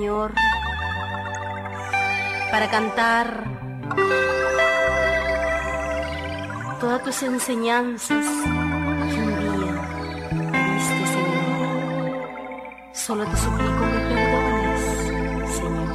Señor, para cantar todas tus enseñanzas que un día diste, Señor. Solo te suplico me perdones,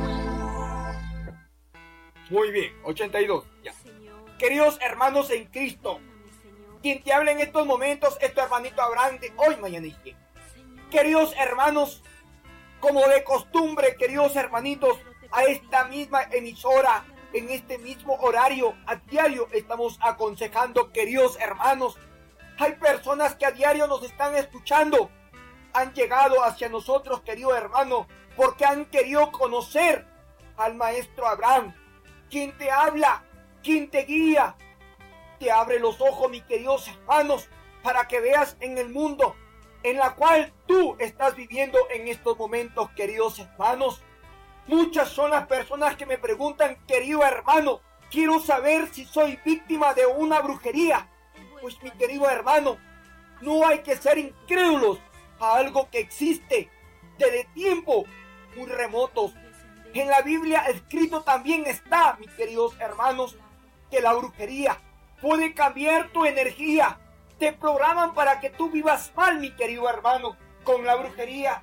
Señor. Muy bien, 82, ya. Queridos hermanos en Cristo, quien te habla en estos momentos es tu hermanito Abraham de hoy, mañana y siempre. Queridos hermanos, como de costumbre, queridos hermanitos, a esta misma emisora, en este mismo horario, a diario estamos aconsejando, queridos hermanos. Hay personas que a diario nos están escuchando, han llegado hacia nosotros, querido hermano, porque han querido conocer al maestro Abraham, quien te habla, quien te guía, te abre los ojos, mis queridos hermanos, para que veas en el mundo en la cual tú estás viviendo en estos momentos, queridos hermanos. Muchas son las personas que me preguntan, querido hermano, quiero saber si soy víctima de una brujería. Pues mi querido hermano, no hay que ser incrédulos a algo que existe desde tiempos muy remotos. En la Biblia escrito también está, mis queridos hermanos, que la brujería puede cambiar tu energía. Te programan para que tú vivas mal, mi querido hermano, con la brujería.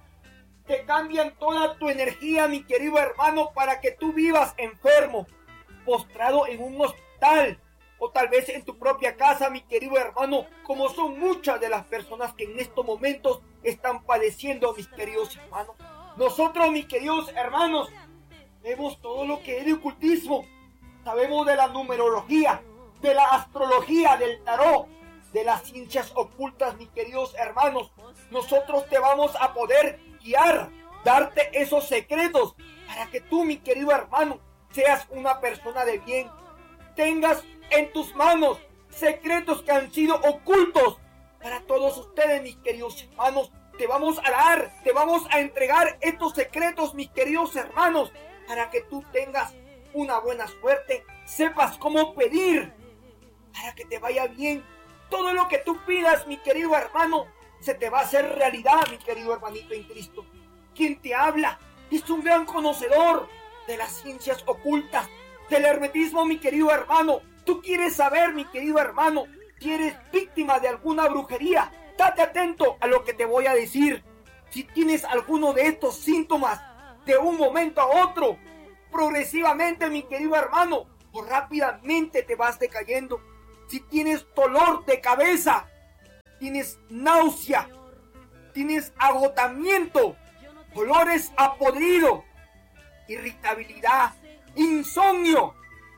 Te cambian toda tu energía, mi querido hermano, para que tú vivas enfermo, postrado en un hospital, o tal vez en tu propia casa, mi querido hermano, como son muchas de las personas que en estos momentos están padeciendo, mis queridos hermanos. Nosotros, mis queridos hermanos, vemos todo lo que es de ocultismo, sabemos de la numerología, de la astrología, del tarot, de las ciencias ocultas, mis queridos hermanos. Nosotros te vamos a poder guiar, darte esos secretos para que tú, mi querido hermano, seas una persona de bien. Tengas en tus manos secretos que han sido ocultos para todos ustedes, mis queridos hermanos. Te vamos a dar, te vamos a entregar estos secretos, mis queridos hermanos, para que tú tengas una buena suerte, sepas cómo pedir para que te vaya bien. Todo lo que tú pidas, mi querido hermano, se te va a hacer realidad, mi querido hermanito en Cristo. Quien te habla es un gran conocedor de las ciencias ocultas, del hermetismo, mi querido hermano. Tú quieres saber, mi querido hermano, si eres víctima de alguna brujería. Date atento a lo que te voy a decir. Si tienes alguno de estos síntomas de un momento a otro, progresivamente, mi querido hermano, o rápidamente te vas decayendo. Si tienes dolor de cabeza, tienes náusea, tienes agotamiento, dolores a podrido, irritabilidad, insomnio,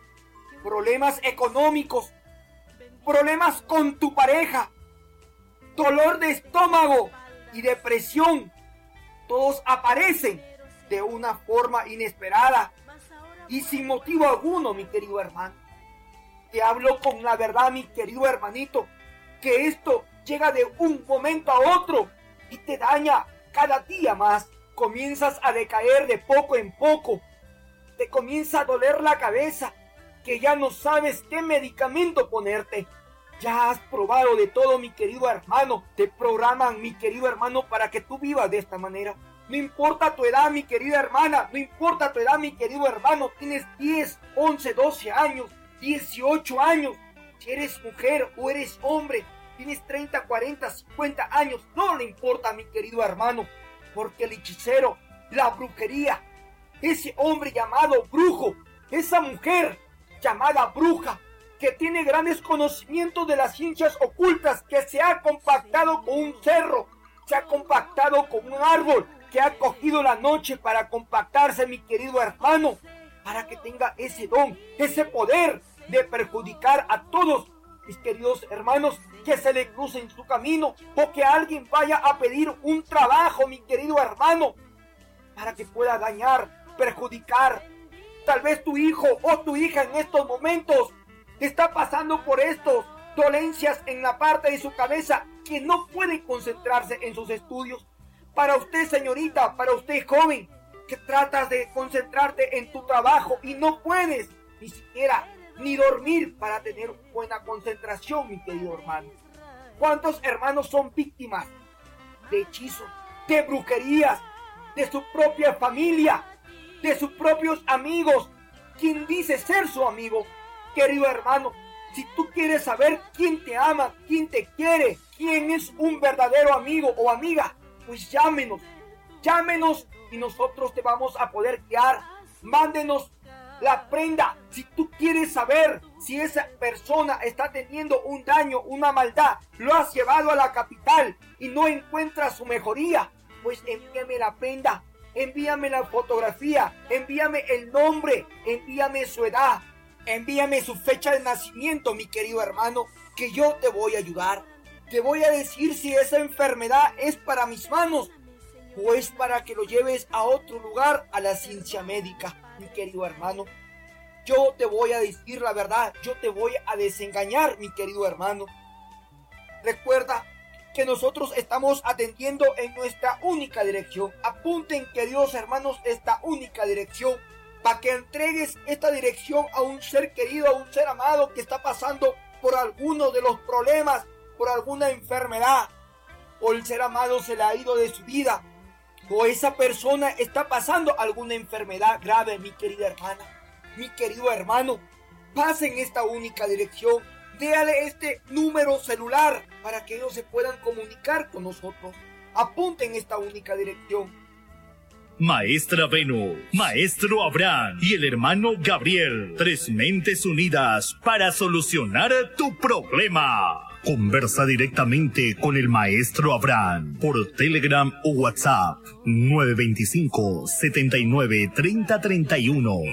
problemas económicos, problemas con tu pareja, dolor de estómago y depresión, todos aparecen de una forma inesperada y sin motivo alguno, mi querido hermano. Te hablo con la verdad, mi querido hermanito, que esto llega de un momento a otro y te daña cada día más. Comienzas a decaer de poco en poco. Te comienza a doler la cabeza, que ya no sabes qué medicamento ponerte. Ya has probado de todo, mi querido hermano. Te programan, mi querido hermano, para que tú vivas de esta manera. No importa tu edad, mi querida hermana. No importa tu edad, mi querido hermano. Tienes 10, 11, 12 años. 18 años, si eres mujer o eres hombre, tienes 30, 40, 50 años, no le importa, mi querido hermano, porque el hechicero, la brujería, ese hombre llamado brujo, esa mujer llamada bruja, que tiene grandes conocimientos de las ciencias ocultas, que se ha compactado con un cerro, se ha compactado con un árbol, que ha cogido la noche para compactarse, mi querido hermano, para que tenga ese don, ese poder de perjudicar a todos mis queridos hermanos que se le crucen su camino, o que alguien vaya a pedir un trabajo, mi querido hermano, para que pueda dañar, perjudicar. Tal vez tu hijo o tu hija en estos momentos está pasando por estas dolencias en la parte de su cabeza, que no puede concentrarse en sus estudios. Para usted, señorita, para usted, joven, que tratas de concentrarte en tu trabajo y no puedes ni siquiera ni dormir para tener buena concentración, mi querido hermano. ¿Cuántos hermanos son víctimas de hechizos, de brujerías, de su propia familia, de sus propios amigos, quien dice ser su amigo. Querido hermano, si tú quieres saber quién te ama, quién te quiere, quién es un verdadero amigo o amiga, pues llámenos y nosotros te vamos a poder guiar. Mándenos la prenda. Si tú quieres saber si esa persona está teniendo un daño, una maldad, lo has llevado a la capital y no encuentras su mejoría, pues envíame la prenda, envíame la fotografía, envíame el nombre, envíame su edad, envíame su fecha de nacimiento, mi querido hermano, que yo te voy a ayudar. Te voy a decir si esa enfermedad es para mis manos o es para que lo lleves a otro lugar, a la ciencia médica, mi querido hermano. Yo te voy a decir la verdad, yo te voy a desengañar, mi querido hermano. Recuerda que nosotros estamos atendiendo en nuestra única dirección. Apunten, queridos hermanos, esta única dirección, para que entregues esta dirección a un ser querido, a un ser amado que está pasando por alguno de los problemas, por alguna enfermedad, o el ser amado se le ha ido de su vida, o esa persona está pasando alguna enfermedad grave, mi querida hermana, mi querido hermano. Pasen esta única dirección, déale este número celular para que ellos se puedan comunicar con nosotros. Apunten esta única dirección. Maestra Venus, Maestro Abraham y el hermano Gabriel, 3 mentes unidas para solucionar tu problema. Conversa directamente con el Maestro Abraham por Telegram o WhatsApp 925-79-3031.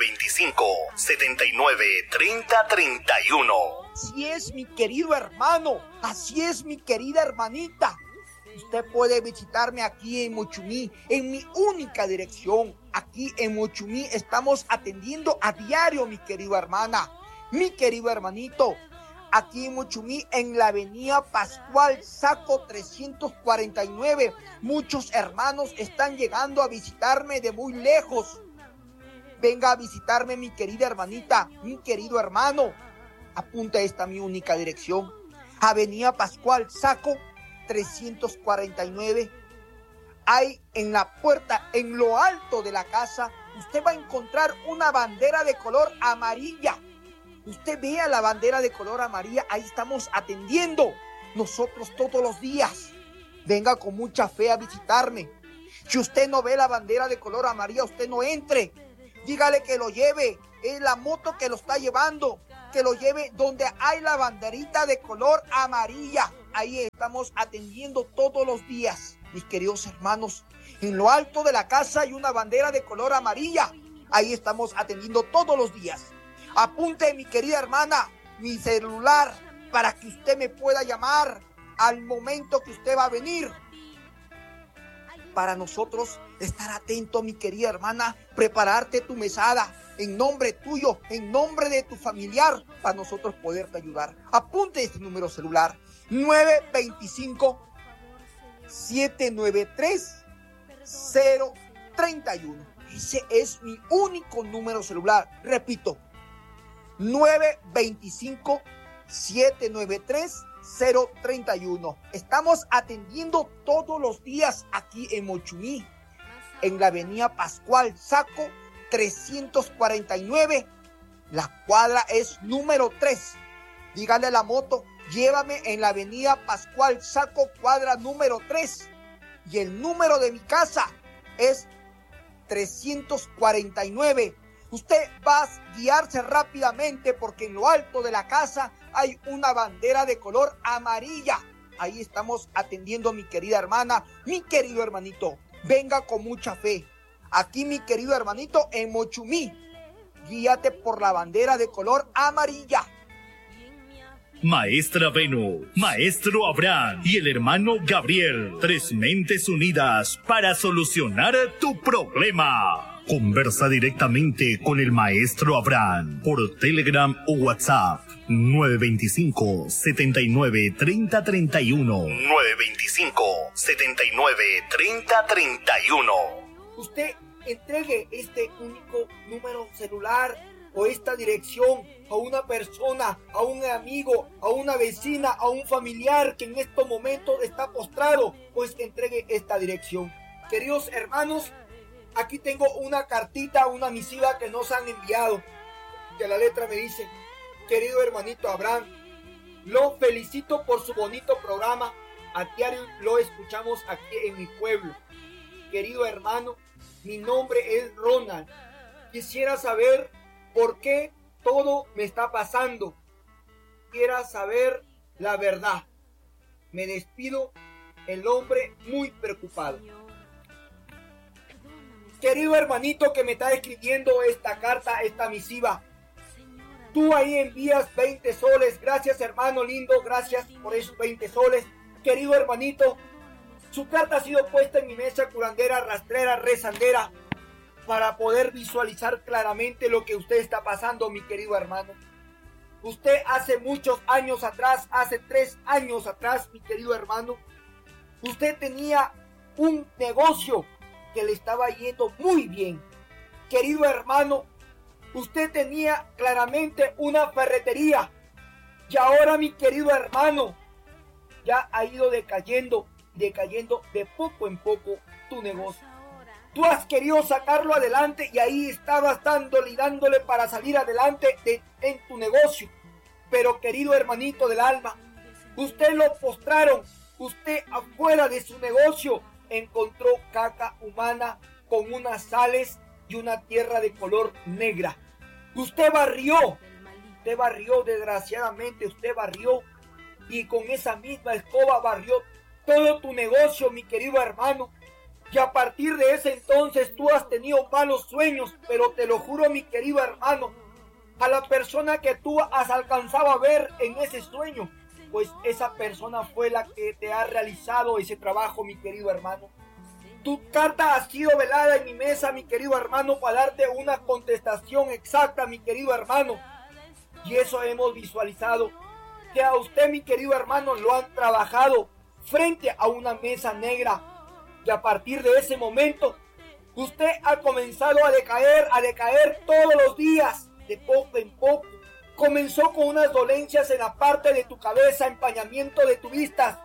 925-79-3031. Así es, mi querido hermano, así es, mi querida hermanita. Usted puede visitarme aquí en Mochumí, en mi única dirección. Aquí en Mochumí estamos atendiendo a diario, mi querida hermana, mi querido hermanito. Aquí en Mochumí, en la avenida Pascual Saco 349. Muchos hermanos están llegando a visitarme de muy lejos. Venga a visitarme, mi querida hermanita, mi querido hermano. Apunta esta mi única dirección. Avenida Pascual Saco 349. Hay en la puerta, en lo alto de la casa, usted va a encontrar una bandera de color amarilla. Usted vea la bandera de color amarilla, ahí estamos atendiendo nosotros todos los días. Venga con mucha fe a visitarme. Si usted no ve la bandera de color amarilla, usted no entre. Dígale que lo lleve, es la moto que lo está llevando, que lo lleve donde hay la banderita de color amarilla. Ahí estamos atendiendo todos los días, mis queridos hermanos. En lo alto de la casa hay una bandera de color amarilla. Ahí estamos atendiendo todos los días. Apunte, mi querida hermana, mi celular para que usted me pueda llamar al momento que usted va a venir. Para nosotros estar atento, mi querida hermana, prepararte tu mesada en nombre tuyo, en nombre de tu familiar, para nosotros poderte ayudar. Apunte este número celular, 925-793-031. Ese es mi único número celular. Repito, 925-793-031. Estamos atendiendo todos los días aquí en Mochumí, en la avenida Pascual Saco 349. La cuadra es número 3. Dígale a la moto, llévame en la avenida Pascual Saco, cuadra número 3. Y el número de mi casa es 349. Usted va a guiarse rápidamente porque en lo alto de la casa hay una bandera de color amarilla. Ahí estamos atendiendo, mi querida hermana, mi querido hermanito. Venga con mucha fe. Aquí, mi querido hermanito, en Mochumí, guíate por la bandera de color amarilla. Maestra Venus, Maestro Abraham y el hermano Gabriel, 3 mentes unidas para solucionar tu problema. Conversa directamente con el Maestro Abraham por Telegram o WhatsApp 925-79-3031. 925-79-3031. Usted entregue este único número celular o esta dirección a una persona, a un amigo, a una vecina, a un familiar que en estos momentos está postrado, pues entregue esta dirección. Queridos hermanos, aquí tengo una cartita, una misiva que nos han enviado. Que la letra me dice: querido hermanito Abraham, lo felicito por su bonito programa. A diario lo escuchamos aquí en mi pueblo. Querido hermano, mi nombre es Ronald. Quisiera saber por qué todo me está pasando. Quisiera saber la verdad. Me despido, el hombre muy preocupado. Querido hermanito que me está escribiendo esta carta, esta misiva, tú ahí envías 20 soles. Gracias, hermano lindo, gracias por esos 20 soles. Querido hermanito, su carta ha sido puesta en mi mesa curandera, rastrera, rezandera, para poder visualizar claramente lo que usted está pasando, mi querido hermano. Usted hace muchos años atrás, hace 3 años atrás, mi querido hermano, usted tenía un negocio que le estaba yendo muy bien. Querido hermano, usted tenía claramente una ferretería. Y ahora, mi querido hermano, ya ha ido decayendo de poco en poco tu negocio. Tú has querido sacarlo adelante y ahí estabas dándole para salir adelante en tu negocio. Pero, querido hermanito del alma, usted lo postraron. Usted afuera de su negocio encontró caca humana con unas sales y una tierra de color negra. Usted barrió, desgraciadamente usted barrió, y con esa misma escoba barrió todo tu negocio, mi querido hermano. Y a partir de ese entonces tú has tenido malos sueños, pero te lo juro, mi querido hermano, a la persona que tú has alcanzado a ver en ese sueño, pues esa persona fue la que te ha realizado ese trabajo, mi querido hermano. Tu carta ha sido velada en mi mesa, mi querido hermano, para darte una contestación exacta, mi querido hermano. Y eso hemos visualizado, que a usted, mi querido hermano, lo han trabajado frente a una mesa negra. Y a partir de ese momento, usted ha comenzado a decaer todos los días, de poco en poco. Comenzó con unas dolencias en la parte de tu cabeza, empañamiento de tu vista.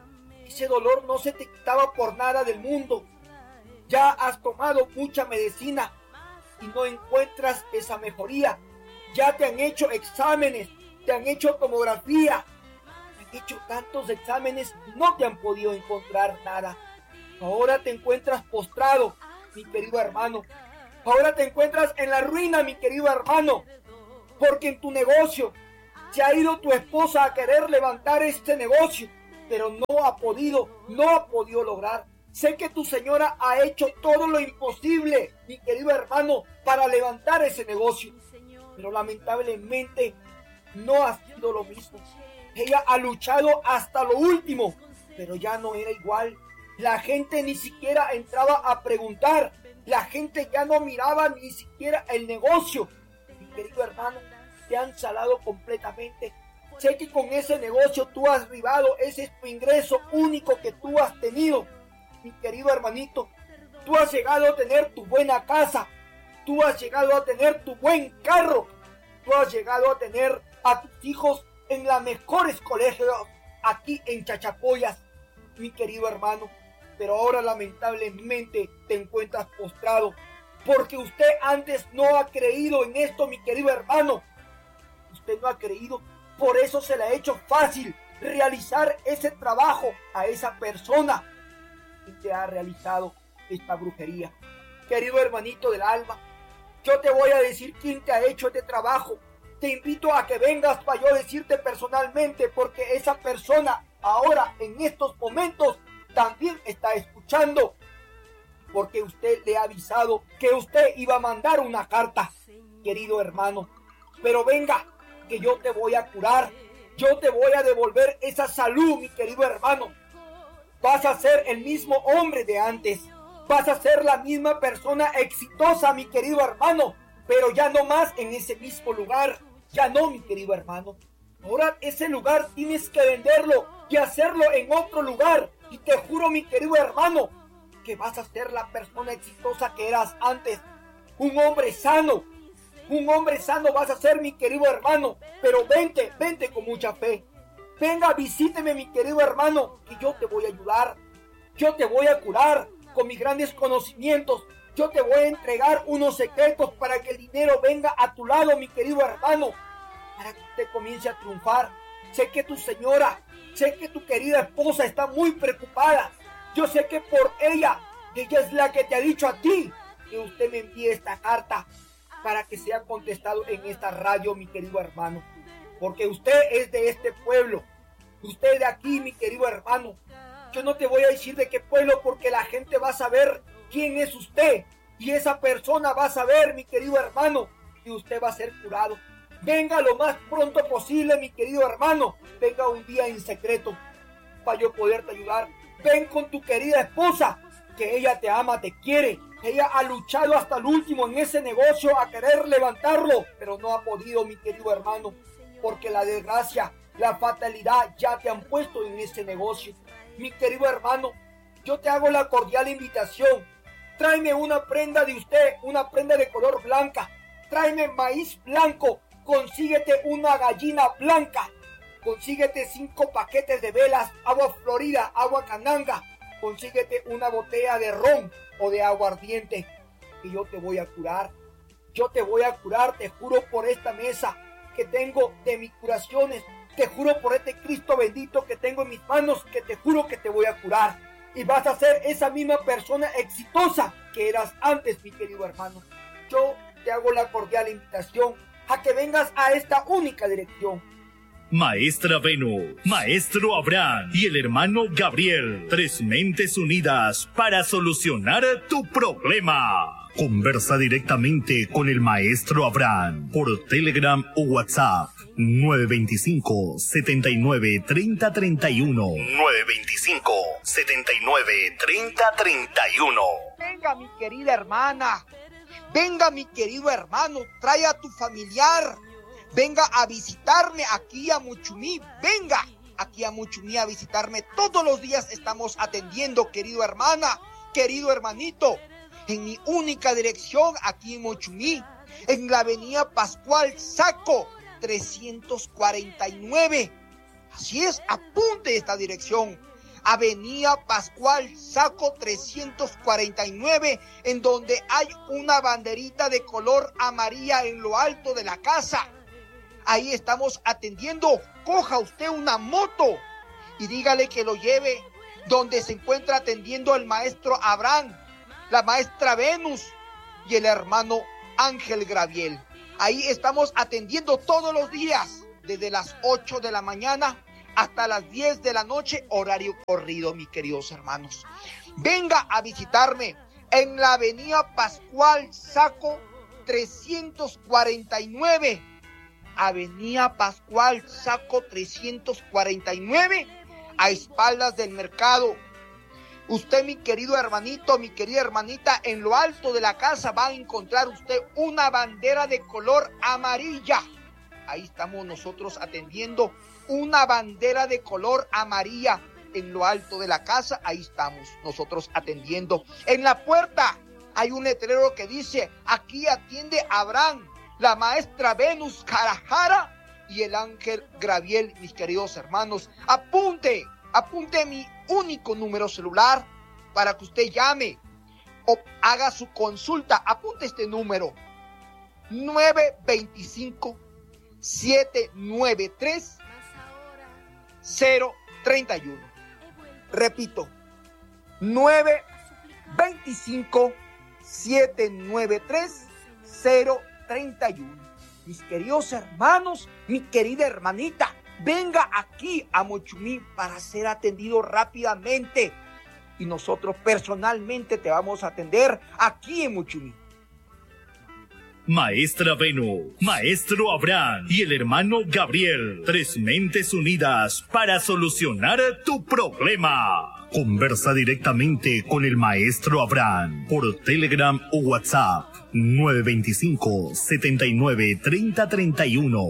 Ese dolor no se te quitaba por nada del mundo. Ya has tomado mucha medicina y no encuentras esa mejoría. Ya te han hecho exámenes, te han hecho tomografía, te han hecho tantos exámenes y no te han podido encontrar nada. Ahora te encuentras postrado, mi querido hermano. Ahora te encuentras en la ruina, mi querido hermano. Porque en tu negocio se ha ido tu esposa a querer levantar este negocio, pero no ha podido lograr. Sé que tu señora ha hecho todo lo imposible, mi querido hermano, para levantar ese negocio, pero lamentablemente no ha sido lo mismo. Ella ha luchado hasta lo último, pero ya no era igual. La gente ni siquiera entraba a preguntar. La gente ya no miraba ni siquiera el negocio. Mi querido hermano, te han salado completamente. Sé que con ese negocio tú has arribado, ese es tu ingreso único que tú has tenido. Mi querido hermanito, tú has llegado a tener tu buena casa, tú has llegado a tener tu buen carro, tú has llegado a tener a tus hijos en los mejores colegios aquí en Chachapoyas, mi querido hermano. Pero ahora lamentablemente te encuentras postrado, porque usted antes no ha creído en esto, mi querido hermano. Usted no ha creído, por eso se le ha hecho fácil realizar ese trabajo a esa persona que te ha realizado esta brujería. Querido hermanito del alma, yo te voy a decir quién te ha hecho este trabajo. Te invito a que vengas para yo decirte personalmente, porque esa persona ahora en estos momentos también está escuchando, porque usted le ha avisado que usted iba a mandar una carta, querido hermano. Pero venga, que yo te voy a curar, yo te voy a devolver esa salud, mi querido hermano. Vas a ser el mismo hombre de antes, vas a ser la misma persona exitosa, mi querido hermano, pero ya no más en ese mismo lugar, ya no, mi querido hermano. Ahora ese lugar tienes que venderlo y hacerlo en otro lugar. Y te juro, mi querido hermano, que vas a ser la persona exitosa que eras antes. Un hombre sano vas a ser, mi querido hermano. Pero vente con mucha fe. Venga, visíteme, mi querido hermano, que yo te voy a ayudar. Yo te voy a curar. con mis grandes conocimientos, yo te voy a entregar unos secretos para que el dinero venga a tu lado, mi querido hermano, para que usted comience a triunfar. Sé que tu señora, sé que tu querida esposa está muy preocupada. Yo sé que por ella es la que te ha dicho a ti que usted me envíe esta carta para que sea contestado en esta radio, mi querido hermano. Porque usted es de este pueblo, usted es de aquí, mi querido hermano. Yo no te voy a decir de qué pueblo, porque la gente va a saber quién es usted. Y esa persona va a saber, mi querido hermano, que usted va a ser curado. Venga lo más pronto posible, mi querido hermano. Venga un día en secreto para yo poderte ayudar. Ven con tu querida esposa, que ella te ama, te quiere. Ella ha luchado hasta el último en ese negocio a querer levantarlo, pero no ha podido, mi querido hermano, porque la desgracia, la fatalidad ya te han puesto en ese negocio. Mi querido hermano, yo te hago la cordial invitación. Tráeme una prenda de usted, una prenda de color blanca. Tráeme maíz blanco. Consíguete una gallina blanca. Consíguete 5 paquetes de velas, agua florida, agua cananga. Consíguete una botella de ron o de aguardiente. Y yo te voy a curar. Yo te voy a curar, te juro por esta mesa que tengo de mis curaciones. Te juro por este Cristo bendito que tengo en mis manos, que te juro que te voy a curar. Y vas a ser esa misma persona exitosa que eras antes, mi querido hermano. Yo te hago la cordial invitación a que vengas a esta única dirección. Maestra Venus, Maestro Abraham y el hermano Gabriel, 3 mentes unidas para solucionar tu problema. Conversa directamente con el Maestro Abraham por Telegram o WhatsApp 925-79-3031. 925-79-3031. Venga, mi querida hermana. Venga, mi querido hermano. Trae a tu familiar. Venga a visitarme aquí a Muchumí. Venga aquí a Muchumí a visitarme. Todos los días estamos atendiendo, querido hermana, querido hermanito, en mi única dirección aquí en Muchumí, en la avenida Pascual Saco 349. Así es, apunte esta dirección. Avenida Pascual Saco 349, en donde hay una banderita de color amarilla en lo alto de la casa. Ahí estamos atendiendo. Coja usted una moto y dígale que lo lleve donde se encuentra atendiendo el maestro Abraham, la maestra Venus y el hermano Ángel Gabriel. Ahí estamos atendiendo todos los días, desde las 8 de la mañana hasta las 10 de la noche, horario corrido, mis queridos hermanos. Venga a visitarme en la avenida Pascual Saco 349. Avenida Pascual Saco 349, a espaldas del mercado. Usted, mi querido hermanito, mi querida hermanita, en lo alto de la casa va a encontrar usted una bandera de color amarilla. Ahí estamos nosotros atendiendo, una bandera de color amarilla en lo alto de la casa. Ahí estamos nosotros atendiendo. En la puerta hay un letrero que dice: aquí atiende Abraham, la maestra Venus Carajara y el Ángel Gabriel. Mis queridos hermanos, apunte mi único número celular para que usted llame o haga su consulta. Apunte este número: 925-793-031. Repito, 925-793-031. Mis queridos hermanos, mi querida hermanita, venga aquí a Muchumí para ser atendido rápidamente. Y nosotros personalmente te vamos a atender aquí en Muchumí. Maestra Venus, Maestro Abraham y el hermano Gabriel, 3 mentes unidas para solucionar tu problema. Conversa directamente con el Maestro Abraham por Telegram o WhatsApp 925-79-3031.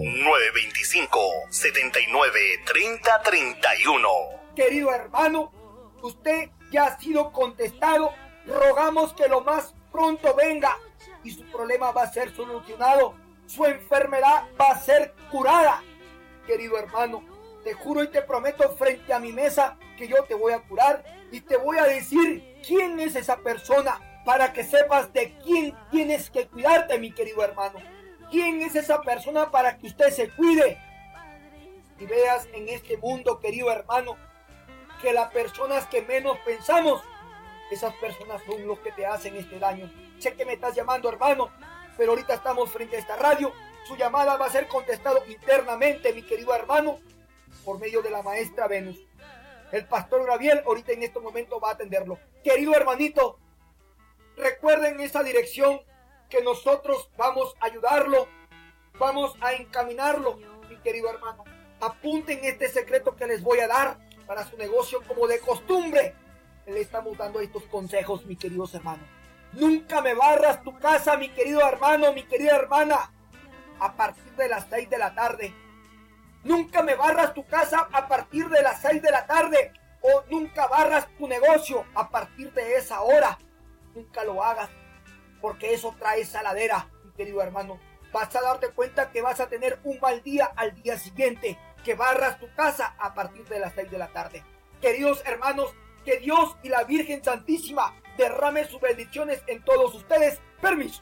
925-79-3031. Querido hermano, usted ya ha sido contestado. Rogamos que lo más pronto venga y su problema va a ser solucionado. Su enfermedad va a ser curada. Querido hermano, te juro y te prometo frente a mi mesa que porque yo te voy a curar y te voy a decir quién es esa persona para que sepas de quién tienes que cuidarte, mi querido hermano. ¿Quién es esa persona para que usted se cuide? Y veas en este mundo, querido hermano, que las personas que menos pensamos, esas personas son los que te hacen este daño. Sé que me estás llamando, hermano, pero ahorita estamos frente a esta radio. Su llamada va a ser contestado internamente, mi querido hermano, por medio de la maestra Venus. El pastor Gabriel ahorita en este momento va a atenderlo. Querido hermanito, recuerden esa dirección que nosotros vamos a ayudarlo, vamos a encaminarlo, mi querido hermano. Apunten este secreto que les voy a dar para su negocio como de costumbre. Le estamos dando estos consejos, mis queridos hermanos. Nunca me barras tu casa, mi querido hermano, mi querida hermana, a partir de las 6 de la tarde. Nunca me barras tu casa a partir de las 6 de la tarde. O nunca barras tu negocio a partir de esa hora. Nunca lo hagas, porque eso trae saladera, mi querido hermano. Vas a darte cuenta que vas a tener un mal día al día siguiente, que barras tu casa a partir de las 6 de la tarde. Queridos hermanos, que Dios y la Virgen Santísima derrame sus bendiciones en todos ustedes. Permiso.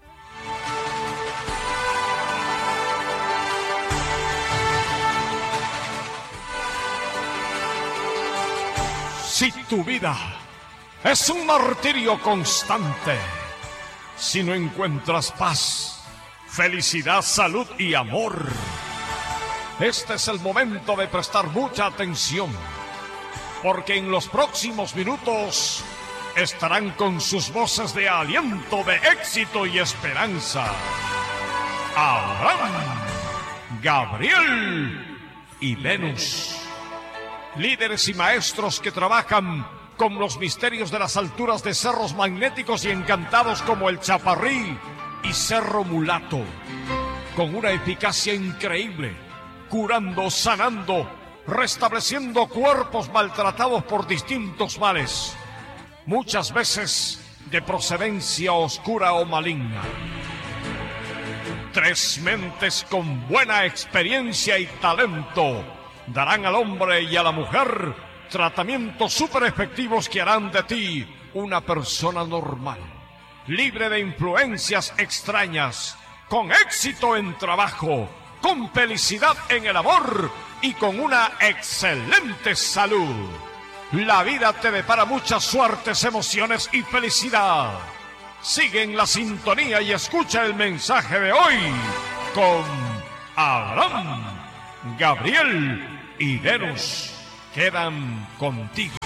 Si tu vida es un martirio constante, si no encuentras paz, felicidad, salud y amor, este es el momento de prestar mucha atención, porque en los próximos minutos estarán con sus voces de aliento, de éxito y esperanza Abraham, Gabriel y Venus, líderes y maestros que trabajan con los misterios de las alturas de cerros magnéticos y encantados como el Chaparrí y Cerro Mulato, con una eficacia increíble, curando, sanando, restableciendo cuerpos maltratados por distintos males, muchas veces de procedencia oscura o maligna. 3 mentes con buena experiencia y talento darán al hombre y a la mujer tratamientos súper efectivos que harán de ti una persona normal, libre de influencias extrañas, con éxito en trabajo, con felicidad en el amor y con una excelente salud. La vida te depara muchas suertes, emociones y felicidad. Sigue en la sintonía y escucha el mensaje de hoy con Abraham, Gabriel y Venus. Quedan contigo.